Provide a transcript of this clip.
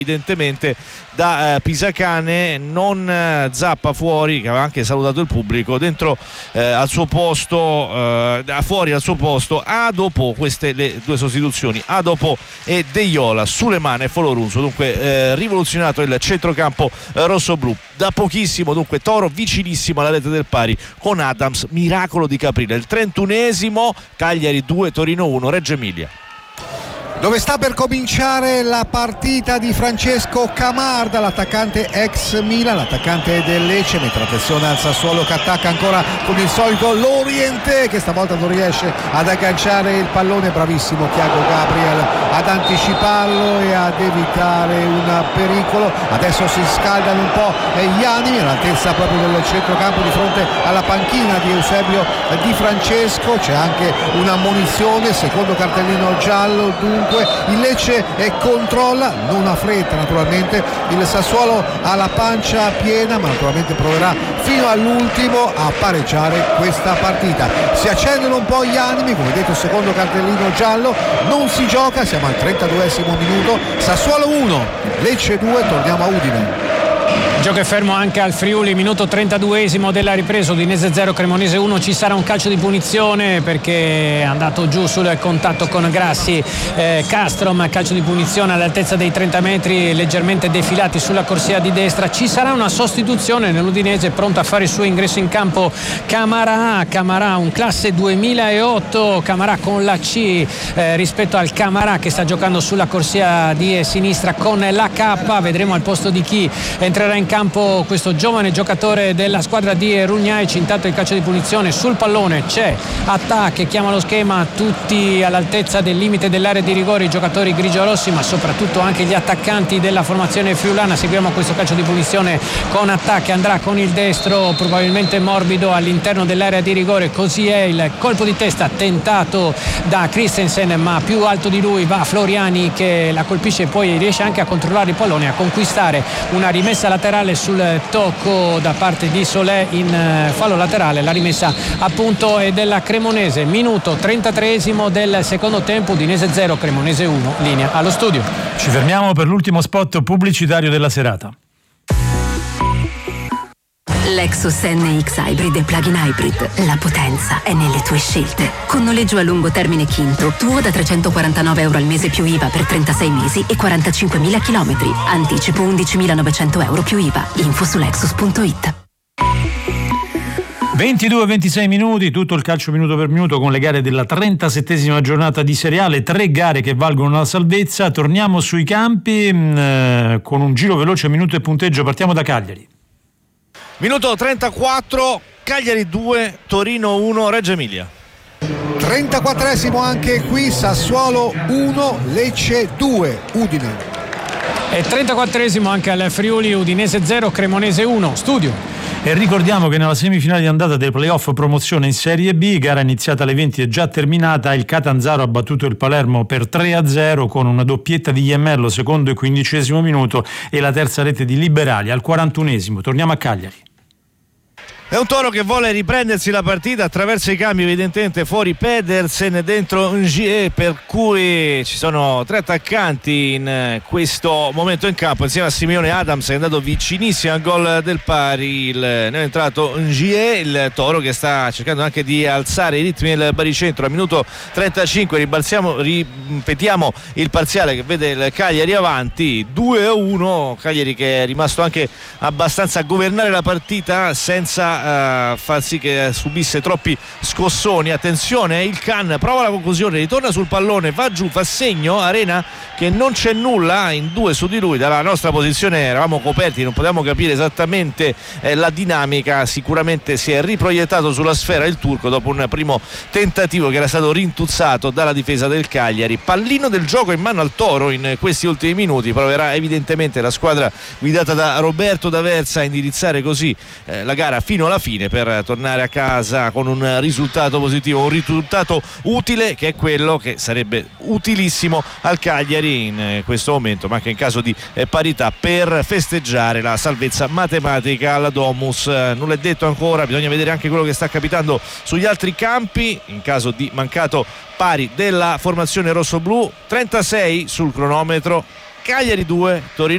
evidentemente da Pisacane, non Zappa fuori, che aveva anche salutato il pubblico, dentro al suo posto, fuori al suo posto Adopo, queste le due sostituzioni, Adopo e Deiola, Sulemana e Folorunso. Dunque rivoluzionato il centrocampo rossoblù. Da pochissimo dunque Toro vicinissimo alla rete del pari con Adams, miracolo di Caprile. Il 31esimo, Cagliari 2 Torino 1 Reggio Emilia. Dove sta per cominciare la partita di Francesco Camarda, l'attaccante ex Milan, l'attaccante del Lecce, mentre attenzione al Sassuolo che attacca ancora con il solito Loriente, che stavolta non riesce ad agganciare il pallone. Bravissimo Thiago Gabriel ad anticiparlo e ad evitare un pericolo. Adesso si scaldano un po' gli animi all'altezza proprio del centrocampo, di fronte alla panchina di Eusebio Di Francesco. C'è anche una ammonizione, secondo cartellino giallo. Dunque il Lecce controlla, non ha fretta naturalmente, il Sassuolo ha la pancia piena, ma naturalmente proverà fino all'ultimo a pareggiare questa partita. Si accendono un po' gli animi, come detto secondo cartellino giallo, non si gioca, siamo al 32esimo minuto, Sassuolo 1 Lecce 2, torniamo a Udine. Gioco è fermo anche al Friuli, minuto 32esimo della ripresa, Udinese 0 Cremonese 1. Ci sarà un calcio di punizione perché è andato giù sul contatto con Grassi. Castrom, calcio di punizione all'altezza dei 30 metri, leggermente defilati sulla corsia di destra. Ci sarà una sostituzione nell'Udinese, pronto a fare il suo ingresso in campo Camarà, un classe 2008, Camarà con la C rispetto al Camarà che sta giocando sulla corsia di sinistra con la K. Vedremo al posto di chi entrerà in campo questo giovane giocatore della squadra di Rugnaic. Intanto il calcio di punizione, sul pallone c'è Attà che chiama lo schema, tutti all'altezza del limite dell'area di rigore, i giocatori grigiorossi ma soprattutto anche gli attaccanti della formazione friulana. Seguiamo questo calcio di punizione con Attà che andrà con il destro probabilmente morbido all'interno dell'area di rigore, così è il colpo di testa tentato da Christensen, ma più alto di lui va Floriani che la colpisce e poi riesce anche a controllare il pallone, a conquistare una rimessa laterale sul tocco da parte di Solé in fallo laterale. La rimessa appunto è della Cremonese. Minuto 33esimo del secondo tempo, Udinese 0 Cremonese 1. Linea allo studio. Ci fermiamo per l'ultimo spot pubblicitario della serata. Lexus NX Hybrid e Plug-in Hybrid. La potenza è nelle tue scelte. Con noleggio a lungo termine Quinto, tuo da €349 al mese più IVA per 36 mesi e 45.000 chilometri. Anticipo €11.900 più IVA. Info su Lexus.it. 22-26 minuti, tutto il calcio minuto per minuto con le gare della 37esima giornata di Serie A, le 3 gare che valgono la salvezza. Torniamo sui campi con un giro veloce, minuto e punteggio. Partiamo da Cagliari. Minuto 34, Cagliari 2 Torino 1 Reggio Emilia. 34esimo anche qui, Sassuolo 1 Lecce 2 Udine. E 34esimo anche al Friuli, Udinese 0 Cremonese 1. Studio. E ricordiamo che nella semifinale di andata dei playoff promozione in Serie B, gara iniziata alle 20 e già terminata, il Catanzaro ha battuto il Palermo per 3-0 con una doppietta di Iemmello, secondo e 15esimo minuto, e la terza rete di Liberali al 41esimo. Torniamo a Cagliari. È un Toro che vuole riprendersi la partita attraverso i cambi, evidentemente fuori Pedersen, dentro Ngier, per cui ci sono 3 attaccanti in questo momento in campo insieme a Simeone. Adams è andato vicinissimo al gol del pari, ne è entrato Ngier. Il Toro che sta cercando anche di alzare i ritmi del baricentro. A minuto 35 ripetiamo il parziale che vede il Cagliari avanti 2-1, Cagliari che è rimasto anche abbastanza a governare la partita senza far sì che subisse troppi scossoni. Attenzione, il Can prova la conclusione, ritorna sul pallone, va giù, fa segno Arena che non c'è nulla in 2 su di lui. Dalla nostra posizione eravamo coperti, non potevamo capire esattamente la dinamica. Sicuramente si è riproiettato sulla sfera il turco dopo un primo tentativo che era stato rintuzzato dalla difesa del Cagliari. Pallino del gioco in mano al Toro in questi ultimi minuti. Proverà evidentemente la squadra guidata da Roberto D'Aversa a indirizzare così la gara fino alla fine per tornare a casa con un risultato positivo, un risultato utile, che è quello che sarebbe utilissimo al Cagliari in questo momento, ma anche in caso di parità, per festeggiare la salvezza matematica alla Domus. Nulla è detto ancora, bisogna vedere anche quello che sta capitando sugli altri campi in caso di mancato pari della formazione rossoblù. 36 sul cronometro, Cagliari 2 Torino